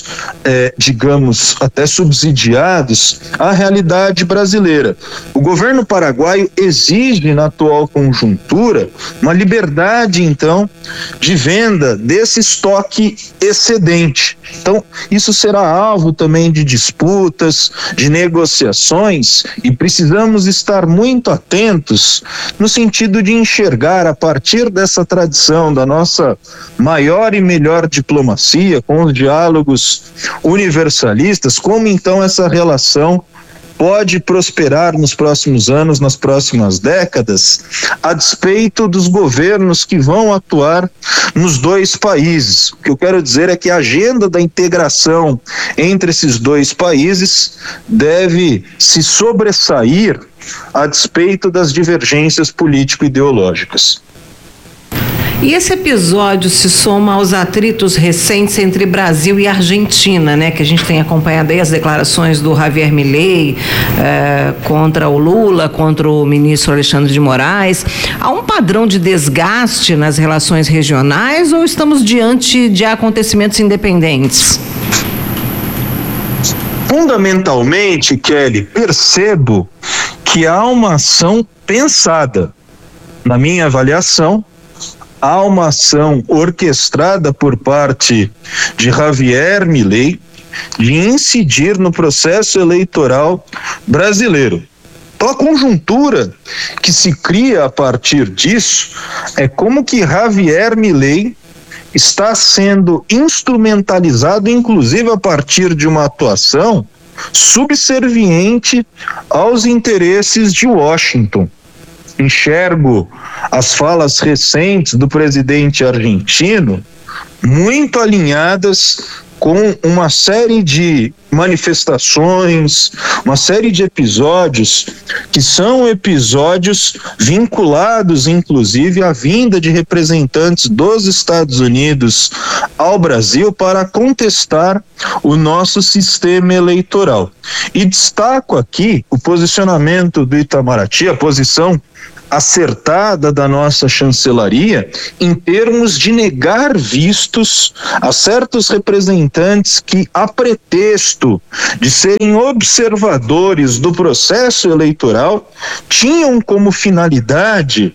digamos, até subsidiados à realidade brasileira. O governo paraguaio exige, na atual conjuntura, uma liberdade, então, de venda desse estoque excedente. Então, isso será alvo também de disputas, de negociações, e precisamos estar muito atentos no sentido de enxergar, a partir dessa tradição da nossa maior e melhor diplomacia, com os diálogos universalistas, como então essa relação pode prosperar nos próximos anos, nas próximas décadas, a despeito dos governos que vão atuar nos dois países. O que eu quero dizer é que a agenda da integração entre esses dois países deve se sobressair a despeito das divergências político-ideológicas. E esse episódio se soma aos atritos recentes entre Brasil e Argentina, né? Que a gente tem acompanhado aí as declarações do Javier Milei contra o Lula, contra o ministro Alexandre de Moraes. Há um padrão de desgaste nas relações regionais ou estamos diante de acontecimentos independentes? Fundamentalmente, Kelly, percebo que há uma ação pensada. Na minha avaliação, há uma ação orquestrada por parte de Javier Milei de incidir no processo eleitoral brasileiro. Então, a conjuntura que se cria a partir disso é como que Javier Milei está sendo instrumentalizado, inclusive a partir de uma atuação subserviente aos interesses de Washington. Enxergo as falas recentes do presidente argentino muito alinhadas com uma série de manifestações, uma série de episódios que são episódios vinculados, inclusive, à vinda de representantes dos Estados Unidos ao Brasil para contestar o nosso sistema eleitoral. E destaco aqui o posicionamento do Itamaraty, a posição acertada da nossa chancelaria em termos de negar vistos a certos representantes que, a pretexto de serem observadores do processo eleitoral, tinham como finalidade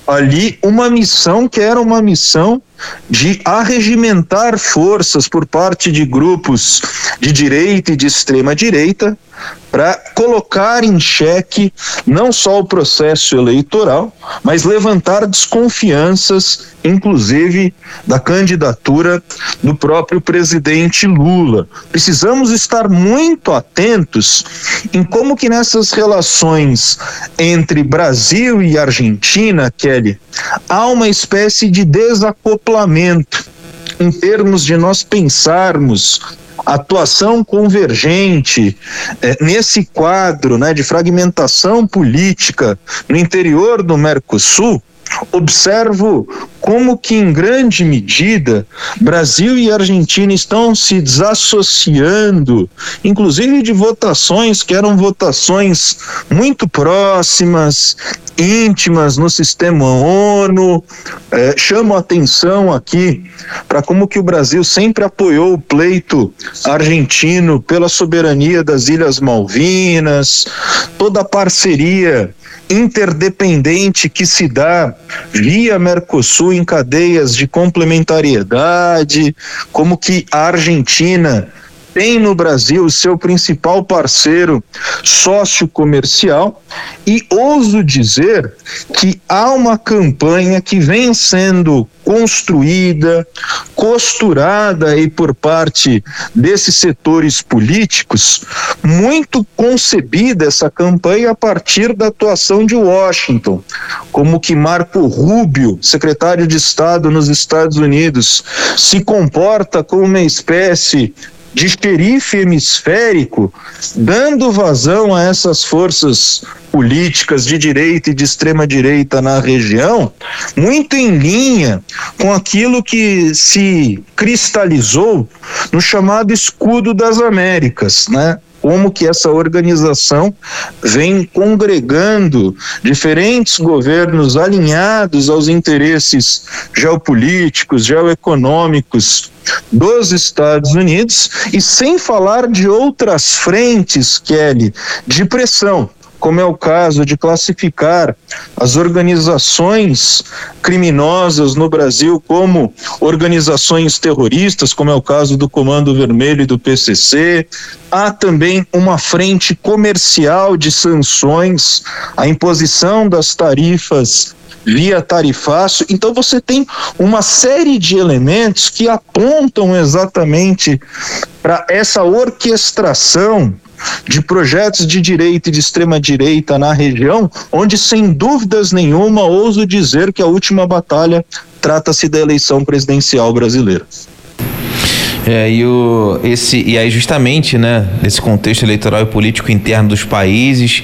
ali uma missão que era uma missão de arregimentar forças por parte de grupos de direita e de extrema direita para colocar em xeque não só o processo eleitoral, mas levantar desconfianças, inclusive da candidatura do próprio presidente Lula. Precisamos estar muito atentos em como que nessas relações entre Brasil e Argentina, Kelly, há uma espécie de desacoplamento em termos de nós pensarmos atuação convergente nesse quadro, né, de fragmentação política no interior do Mercosul. Observo como que, em grande medida, Brasil e Argentina estão se desassociando, inclusive de votações que eram votações muito próximas, íntimas no sistema ONU. Chamo a atenção aqui para como que o Brasil sempre apoiou o pleito argentino pela soberania das Ilhas Malvinas, toda a parceria interdependente que se dá via Mercosul em cadeias de complementariedade, como que a Argentina tem no Brasil o seu principal parceiro sócio comercial, e ouso dizer que há uma campanha que vem sendo construída, costurada aí por parte desses setores políticos, muito concebida essa campanha a partir da atuação de Washington, como que Marco Rubio, secretário de Estado nos Estados Unidos, se comporta como uma espécie de xerife hemisférico, dando vazão a essas forças políticas de direita e de extrema direita na região, muito em linha com aquilo que se cristalizou no chamado Escudo das Américas, né? Como que essa organização vem congregando diferentes governos alinhados aos interesses geopolíticos, geoeconômicos dos Estados Unidos, e sem falar de outras frentes, Kelly, de pressão, como é o caso de classificar as organizações criminosas no Brasil como organizações terroristas, como é o caso do Comando Vermelho e do PCC. Há também uma frente comercial de sanções, a imposição das tarifas via tarifaço. Então você tem uma série de elementos que apontam exatamente para essa orquestração de projetos de direita e de extrema direita na região, onde, sem dúvidas nenhuma, ouso dizer que a última batalha trata-se da eleição presidencial brasileira. E aí justamente, né, nesse contexto eleitoral e político interno dos países,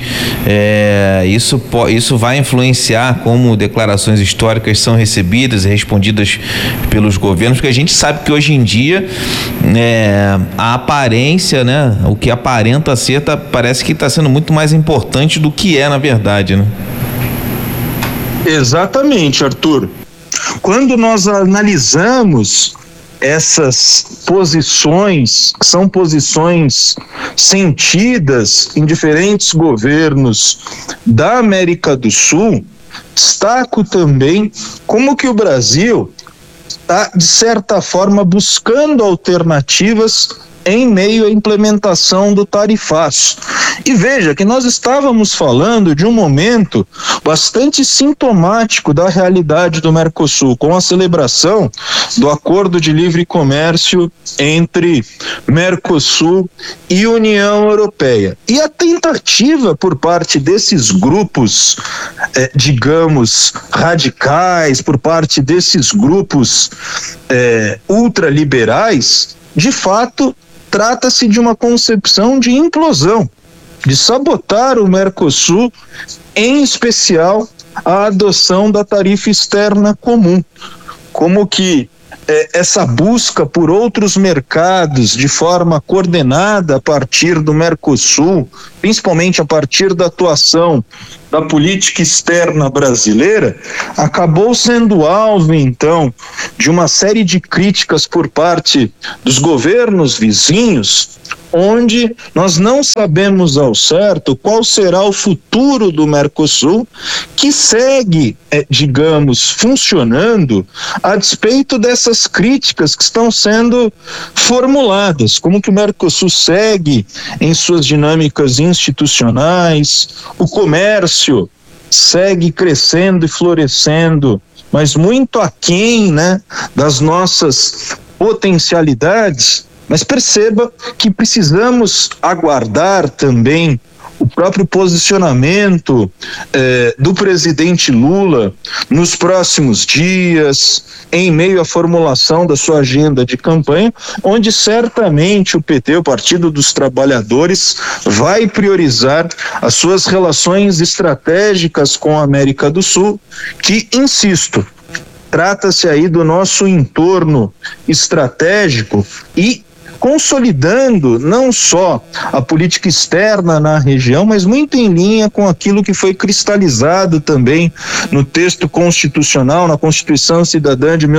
isso vai influenciar como declarações históricas são recebidas e respondidas pelos governos, porque a gente sabe que hoje em dia a aparência, né, o que aparenta ser, parece que está sendo muito mais importante do que é na verdade, né? Exatamente, Arthur. Quando nós analisamos essas posições, que são posições sentidas em diferentes governos da América do Sul, destaco também como que o Brasil está, de certa forma, buscando alternativas em meio à implementação do tarifaço. E veja que nós estávamos falando de um momento bastante sintomático da realidade do Mercosul, com a celebração do Acordo de Livre Comércio entre Mercosul e União Europeia. E a tentativa por parte desses grupos, digamos, radicais, por parte desses grupos ultraliberais, de fato, trata-se de uma concepção de implosão, de sabotar o Mercosul, em especial a adoção da tarifa externa comum. Como que essa busca por outros mercados de forma coordenada a partir do Mercosul, principalmente a partir da atuação da política externa brasileira, acabou sendo alvo, então, de uma série de críticas por parte dos governos vizinhos, onde nós não sabemos ao certo qual será o futuro do Mercosul, que segue, digamos, funcionando a despeito dessas críticas que estão sendo formuladas, como que o Mercosul segue em suas dinâmicas institucionais, o comércio segue crescendo e florescendo, mas muito aquém, das nossas potencialidades. Mas perceba que precisamos aguardar também o próprio posicionamento do presidente Lula nos próximos dias, em meio à formulação da sua agenda de campanha, onde certamente o PT, o Partido dos Trabalhadores, vai priorizar as suas relações estratégicas com a América do Sul, que, insisto, trata-se aí do nosso entorno estratégico e consolidando não só a política externa na região, mas muito em linha com aquilo que foi cristalizado também no texto constitucional, na Constituição Cidadã de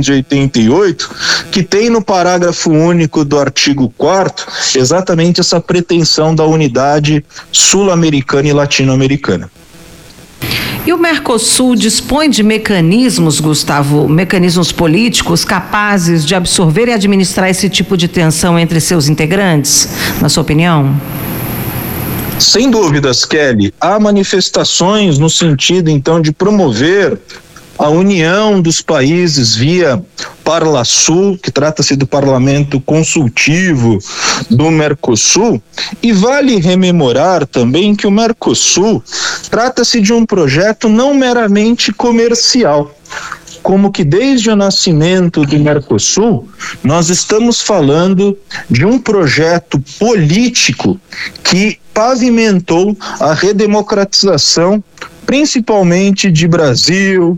1988, que tem no parágrafo único do artigo 4º exatamente essa pretensão da unidade sul-americana e latino-americana. E o Mercosul dispõe de mecanismos, Gustavo, mecanismos políticos capazes de absorver e administrar esse tipo de tensão entre seus integrantes, na sua opinião? Sem dúvidas, Kelly. Há manifestações no sentido, então, de promover a união dos países via Parlasul, que trata-se do parlamento consultivo do Mercosul, e vale rememorar também que o Mercosul trata-se de um projeto não meramente comercial, como que desde o nascimento do Mercosul, nós estamos falando de um projeto político que pavimentou a redemocratização, principalmente de Brasil,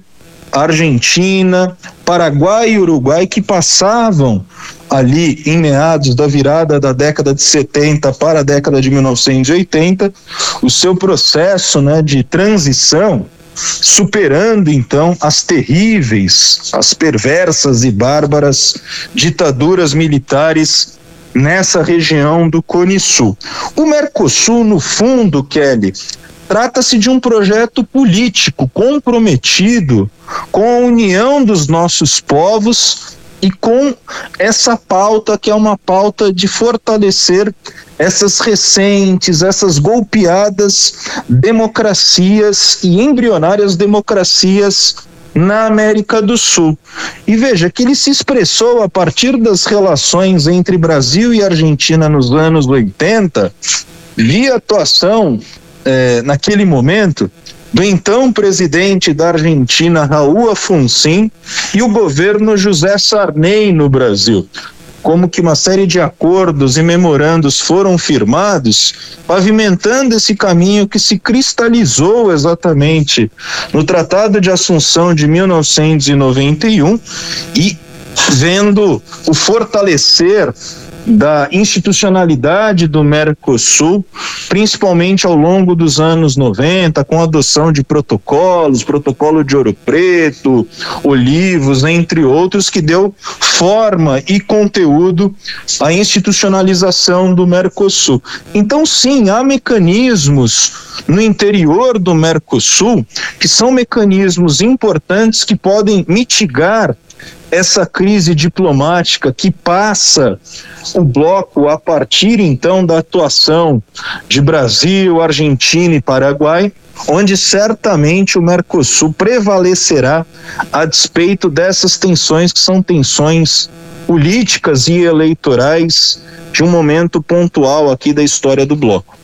Argentina, Paraguai e Uruguai, que passavam ali em meados da virada da década de 70 para a década de 1980, o seu processo, de transição, superando então as terríveis, as perversas e bárbaras ditaduras militares nessa região do Cone Sul. O Mercosul, no fundo, Kelly, trata-se de um projeto político comprometido com a união dos nossos povos e com essa pauta que é uma pauta de fortalecer essas recentes, essas golpeadas democracias e embrionárias democracias na América do Sul. E veja que ele se expressou a partir das relações entre Brasil e Argentina nos anos 80, via atuação naquele momento do então presidente da Argentina, Raul Alfonsín, e o governo José Sarney no Brasil. Como que uma série de acordos e memorandos foram firmados, pavimentando esse caminho que se cristalizou exatamente no Tratado de Assunção de 1991 e vendo o fortalecer da institucionalidade do Mercosul, principalmente ao longo dos anos 90, com a adoção de protocolos, protocolo de Ouro Preto, Olivos, entre outros, que deu forma e conteúdo à institucionalização do Mercosul. Então, sim, há mecanismos no interior do Mercosul que são mecanismos importantes que podem mitigar essa crise diplomática que passa o bloco a partir então da atuação de Brasil, Argentina e Paraguai, onde certamente o Mercosul prevalecerá a despeito dessas tensões que são tensões políticas e eleitorais de um momento pontual aqui da história do bloco.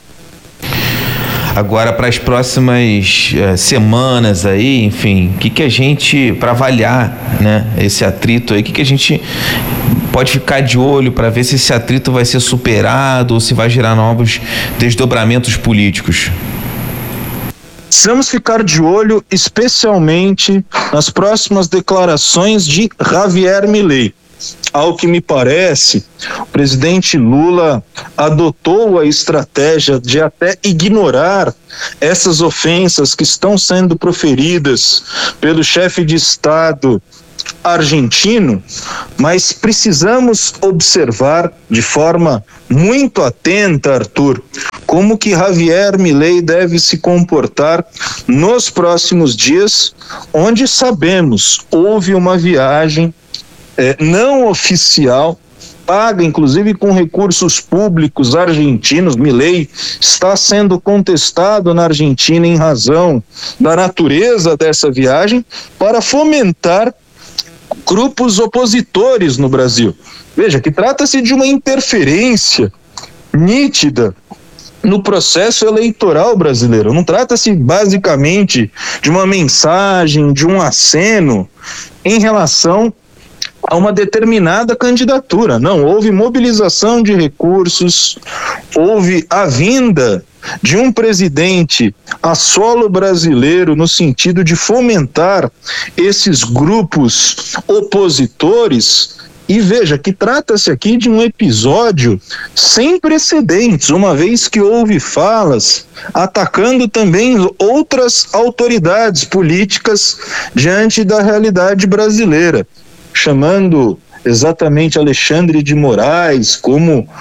Agora, para as próximas semanas aí, enfim, o que a gente, para avaliar, né, esse atrito aí, o que a gente pode ficar de olho para ver se esse atrito vai ser superado ou se vai gerar novos desdobramentos políticos? Precisamos ficar de olho especialmente nas próximas declarações de Javier Milei. Ao que me parece, o presidente Lula adotou a estratégia de até ignorar essas ofensas que estão sendo proferidas pelo chefe de Estado argentino, mas precisamos observar de forma muito atenta, Arthur, como que Javier Milei deve se comportar nos próximos dias, onde sabemos houve uma viagem não oficial, paga inclusive com recursos públicos argentinos. Milei está sendo contestado na Argentina em razão da natureza dessa viagem para fomentar grupos opositores no Brasil. Veja que trata-se de uma interferência nítida no processo eleitoral brasileiro. Não trata-se basicamente de uma mensagem, de um aceno em relação a uma determinada candidatura. Não, houve mobilização de recursos, houve a vinda de um presidente a solo brasileiro no sentido de fomentar esses grupos opositores. E veja que trata-se aqui de um episódio sem precedentes, uma vez que houve falas atacando também outras autoridades políticas diante da realidade brasileira, chamando exatamente Alexandre de Moraes como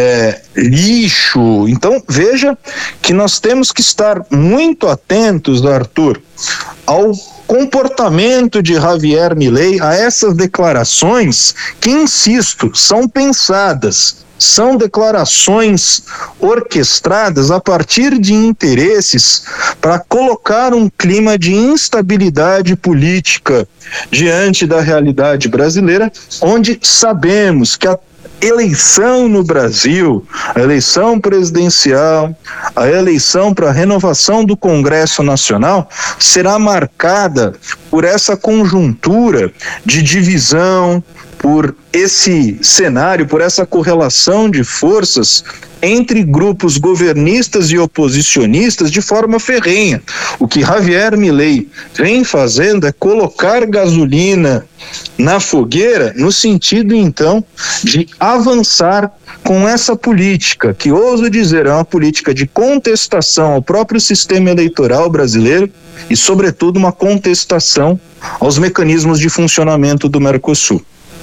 lixo. Então veja que nós temos que estar muito atentos, Arthur, ao comportamento de Javier Milei, a essas declarações que, insisto, são pensadas, são declarações orquestradas a partir de interesses para colocar um clima de instabilidade política diante da realidade brasileira, onde sabemos que a eleição no Brasil, a eleição presidencial, a eleição para a renovação do Congresso Nacional será marcada por essa conjuntura de divisão, por esse cenário, por essa correlação de forças entre grupos governistas e oposicionistas de forma ferrenha. O que Javier Milei vem fazendo é colocar gasolina na fogueira, no sentido então de avançar com essa política, que ouso dizer é uma política de contestação ao próprio sistema eleitoral brasileiro e, sobretudo, uma contestação aos mecanismos de funcionamento do Mercosul.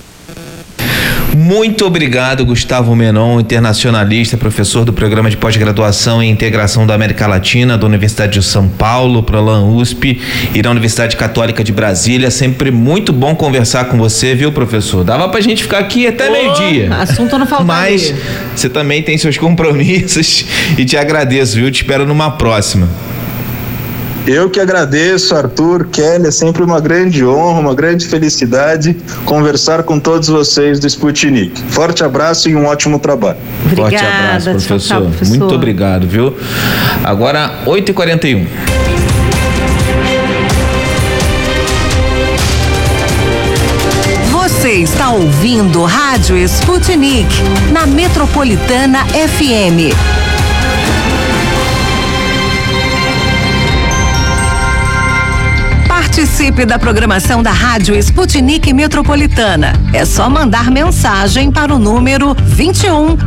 Muito obrigado, Gustavo Menon, internacionalista, professor do programa de pós-graduação em integração da América Latina da Universidade de São Paulo, ProLan USP e da Universidade Católica de Brasília. Sempre muito bom conversar com você, viu, professor? Dava pra gente ficar aqui até meio-dia. Assunto não faltaria. Mas você também tem seus compromissos e te agradeço, viu? Te espero numa próxima. Eu que agradeço, Arthur, Kelly, é sempre uma grande honra, uma grande felicidade conversar com todos vocês do Sputnik. Forte abraço e um ótimo trabalho. Obrigada, forte abraço, professor. Tchau, professor. Muito obrigado, viu? Agora, 8h41. Você está ouvindo Rádio Sputnik, na Metropolitana FM. Participe da programação da Rádio Sputnik Metropolitana. É só mandar mensagem para o número 21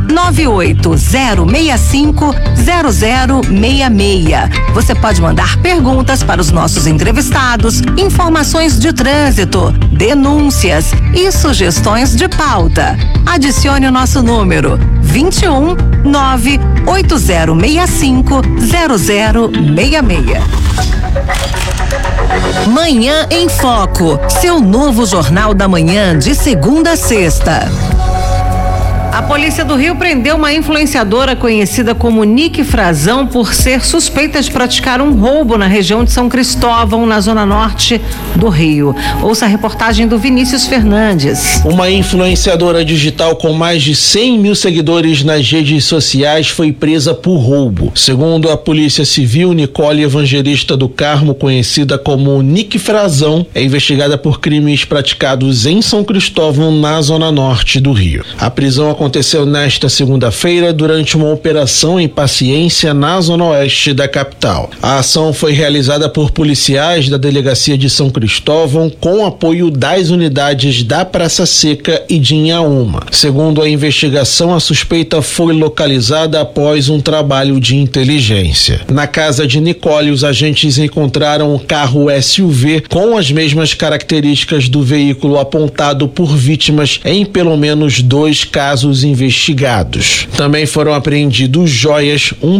98065 0066. Você pode mandar perguntas para os nossos entrevistados, informações de trânsito, denúncias e sugestões de pauta. Adicione o nosso número 21 98065 0066. Manhã em Foco, seu novo Jornal da Manhã de segunda a sexta. A polícia do Rio prendeu uma influenciadora conhecida como Nick Frazão por ser suspeita de praticar um roubo na região de São Cristóvão, na zona norte do Rio. Ouça a reportagem do Vinícius Fernandes. Uma influenciadora digital com mais de 100 mil seguidores nas redes sociais foi presa por roubo. Segundo a Polícia Civil, Nicole Evangelista do Carmo, conhecida como Nick Frazão, é investigada por crimes praticados em São Cristóvão, na zona norte do Rio. A prisão aconteceu nesta segunda-feira durante uma operação em Paciência, na zona oeste da capital. A ação foi realizada por policiais da Delegacia de São Cristóvão com apoio das unidades da Praça Seca e de Inhaúma. Segundo a investigação, a suspeita foi localizada após um trabalho de inteligência. Na casa de Nicole, os agentes encontraram um carro SUV com as mesmas características do veículo apontado por vítimas em pelo menos 2 casos investigados. Também foram apreendidos joias, um